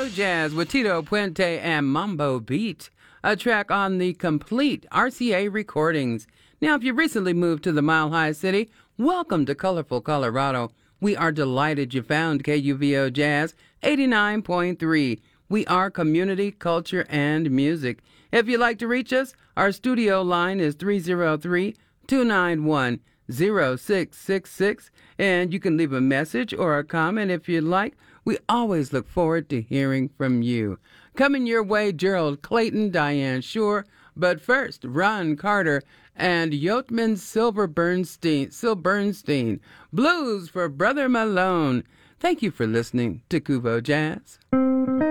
Cubo Jazz with Tito Puente and Mambo Beat, a track on the complete RCA recordings. Now, if you recently moved to the Mile High City, welcome to colorful Colorado. We are delighted you found KUVO Jazz 89.3. We are community, culture, and music. If you'd like to reach us, our studio line is 303-291-0666, and you can leave a message or a comment if you'd like. We always look forward to hearing from you. Coming your way, Gerald Clayton, Diane Shore, but first, Ron Carter and Yeatman Bernstein. Blues for Brother Malone. Thank you for listening to Cubo Jazz.